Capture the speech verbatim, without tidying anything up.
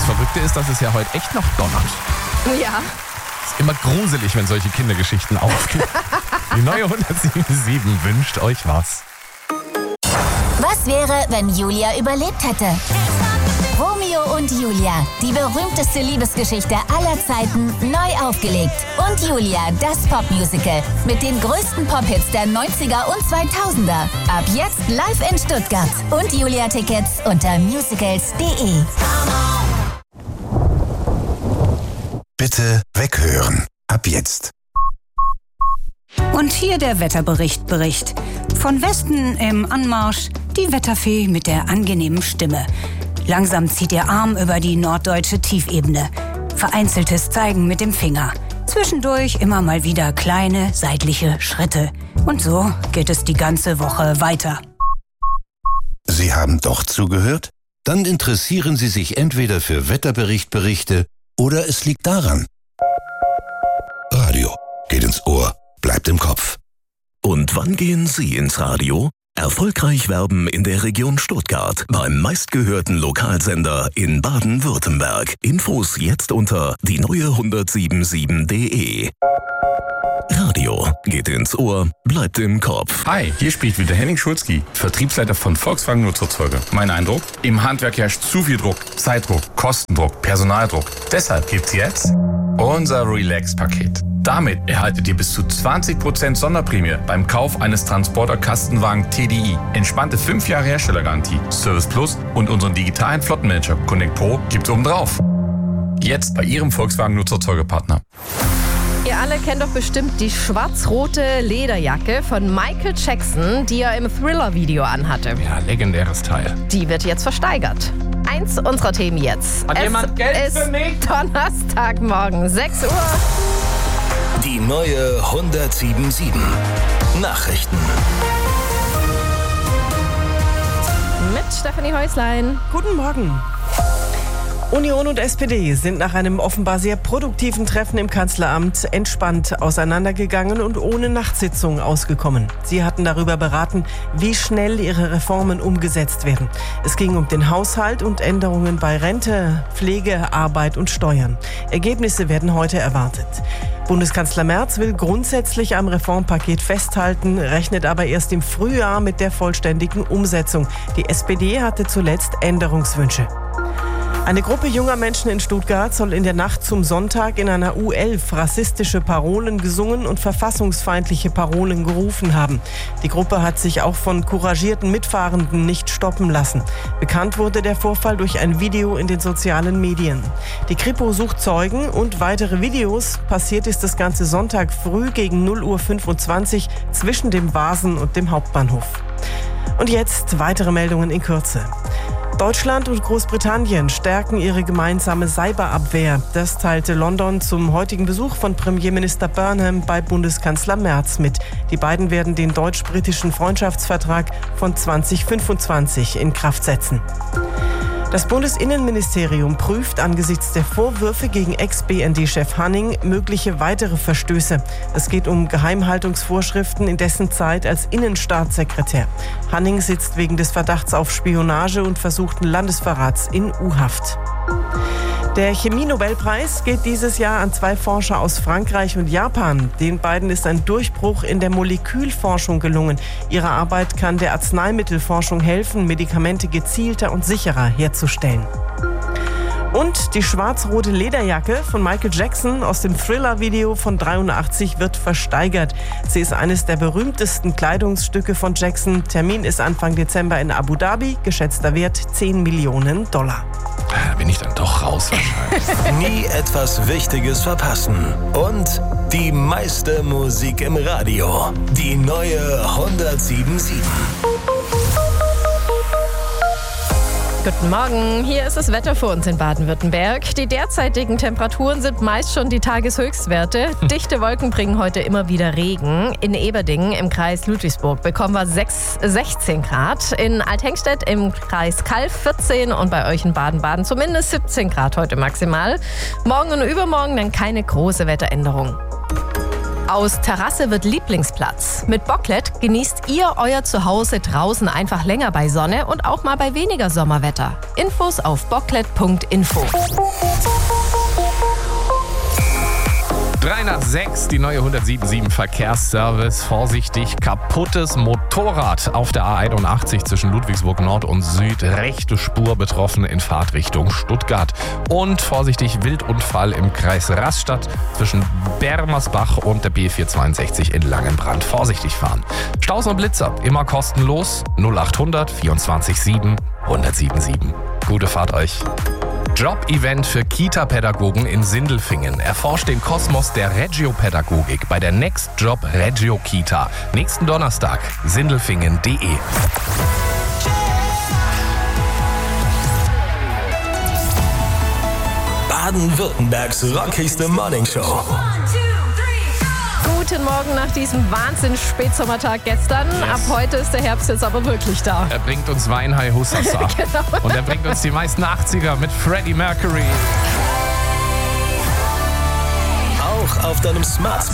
Das Verrückte ist, dass es ja heute echt noch donnert. Ja. Ist immer gruselig, wenn solche Kindergeschichten aufgehen. Die neue hundertsieben wünscht euch was. Was wäre, wenn Julia überlebt hätte? Romeo und Julia, die berühmteste Liebesgeschichte aller Zeiten, neu aufgelegt. Und Julia, das Popmusical mit den größten Pop-Hits der neunziger und zweitausender. Ab jetzt live in Stuttgart. Und Julia-Tickets unter musicals punkt de. Bitte weghören. Ab jetzt. Und hier der Wetterbericht Bericht. Von Westen im Anmarsch die Wetterfee mit der angenehmen Stimme. Langsam zieht ihr Arm über die norddeutsche Tiefebene. Vereinzeltes Zeigen mit dem Finger. Zwischendurch immer mal wieder kleine seitliche Schritte. Und so geht es die ganze Woche weiter. Sie haben doch zugehört? Dann interessieren Sie sich entweder für Wetterberichtberichte oder es liegt daran. Radio geht ins Ohr, bleibt im Kopf. Und wann gehen Sie ins Radio? Erfolgreich werben in der Region Stuttgart beim meistgehörten Lokalsender in Baden-Württemberg. Infos jetzt unter die neue hundertsiebenundsiebzig punkt de. Radio geht ins Ohr, bleibt im Kopf. Hi, hier spricht wieder Henning Schulzki, Vertriebsleiter von Volkswagen Nutzerzeuger. Mein Eindruck? Im Handwerk herrscht zu viel Druck, Zeitdruck, Kostendruck, Personaldruck. Deshalb gibt's jetzt unser Relax-Paket. Damit erhaltet ihr bis zu zwanzig Prozent Sonderprämie beim Kauf eines Transporter-Kastenwagen T D I. Entspannte fünf Jahre Herstellergarantie, Service Plus und unseren digitalen Flottenmanager Connect Pro gibt's obendrauf. Jetzt bei Ihrem Volkswagen Nutzerzeugerpartner. Ihr alle kennt doch bestimmt die schwarz-rote Lederjacke von Michael Jackson, die er im Thriller-Video anhatte. Ja, legendäres Teil. Die wird jetzt versteigert. Eins unserer Themen jetzt. Hat es jemand Geld ist für mich? Donnerstagmorgen, sechs Uhr. Die neue hundertsiebenundsiebzig. Nachrichten. Mit Stefanie Häuslein. Guten Morgen. Union und S P D sind nach einem offenbar sehr produktiven Treffen im Kanzleramt entspannt auseinandergegangen und ohne Nachtsitzung ausgekommen. Sie hatten darüber beraten, wie schnell ihre Reformen umgesetzt werden. Es ging um den Haushalt und Änderungen bei Rente, Pflege, Arbeit und Steuern. Ergebnisse werden heute erwartet. Bundeskanzler Merz will grundsätzlich am Reformpaket festhalten, rechnet aber erst im Frühjahr mit der vollständigen Umsetzung. Die S P D hatte zuletzt Änderungswünsche. Eine Gruppe junger Menschen in Stuttgart soll in der Nacht zum Sonntag in einer U elf rassistische Parolen gesungen und verfassungsfeindliche Parolen gerufen haben. Die Gruppe hat sich auch von couragierten Mitfahrenden nicht stoppen lassen. Bekannt wurde der Vorfall durch ein Video in den sozialen Medien. Die Kripo sucht Zeugen und weitere Videos. Passiert ist das Ganze Sonntag früh gegen null Uhr fünfundzwanzig zwischen dem Vasen und dem Hauptbahnhof. Und jetzt weitere Meldungen in Kürze. Deutschland und Großbritannien stärken ihre gemeinsame Cyberabwehr. Das teilte London zum heutigen Besuch von Premierminister Burnham bei Bundeskanzler Merz mit. Die beiden werden den deutsch-britischen Freundschaftsvertrag von zweitausendfünfundzwanzig in Kraft setzen. Das Bundesinnenministerium prüft angesichts der Vorwürfe gegen Ex-B N D-Chef Hanning mögliche weitere Verstöße. Es geht um Geheimhaltungsvorschriften in dessen Zeit als Innenstaatssekretär. Hanning sitzt wegen des Verdachts auf Spionage und versuchten Landesverrats in U-Haft. Der Chemie-Nobelpreis geht dieses Jahr an zwei Forscher aus Frankreich und Japan. Den beiden ist ein Durchbruch in der Molekülforschung gelungen. Ihre Arbeit kann der Arzneimittelforschung helfen, Medikamente gezielter und sicherer herzustellen. Und die schwarz-rote Lederjacke von Michael Jackson aus dem Thriller-Video von dreiundachtzig wird versteigert. Sie ist eines der berühmtesten Kleidungsstücke von Jackson. Termin ist Anfang Dezember in Abu Dhabi. Geschätzter Wert zehn Millionen Dollar. Da bin ich dann doch raus wahrscheinlich. Nie etwas Wichtiges verpassen. Und die meiste Musik im Radio. Die neue hundertsiebenundsiebzig. Guten Morgen, hier ist das Wetter für uns in Baden-Württemberg. Die derzeitigen Temperaturen sind meist schon die Tageshöchstwerte. Dichte Wolken bringen heute immer wieder Regen. In Eberdingen im Kreis Ludwigsburg bekommen wir sechs, sechzehn Grad. In Althengstedt im Kreis Kalw vierzehn und bei euch in Baden-Baden zumindest siebzehn Grad heute maximal. Morgen und übermorgen dann keine große Wetteränderung. Aus Terrasse wird Lieblingsplatz. Mit Bocklet genießt ihr euer Zuhause draußen einfach länger bei Sonne und auch mal bei weniger Sommerwetter. Infos auf bocklet punkt info. drei nach sechs, die neue hundertsieben Komma sieben Verkehrsservice. Vorsichtig, kaputtes Motorrad auf der A einundachtzig zwischen Ludwigsburg Nord und Süd. Rechte Spur betroffen in Fahrtrichtung Stuttgart. Und vorsichtig, Wildunfall im Kreis Rastatt zwischen Bermersbach und der B vierhundertzweiundsechzig in Langenbrand. Vorsichtig fahren. Staus und Blitzer, immer kostenlos. null achthundert vierundzwanzig sieben hundertsieben sieben. Gute Fahrt euch. Job-Event für Kita-Pädagogen in Sindelfingen. Erforscht den Kosmos der Regiopädagogik bei der Next Job Regio Kita. Nächsten Donnerstag, sindelfingen punkt de. Baden-Württembergs rockigste Morningshow. Guten Morgen nach diesem Wahnsinns-Spätsommertag gestern. Yes. Ab heute ist der Herbst jetzt aber wirklich da. Er bringt uns Weinhai Hussasa. Genau. Und er bringt uns die meisten achtziger mit Freddie Mercury. Auch auf deinem Smart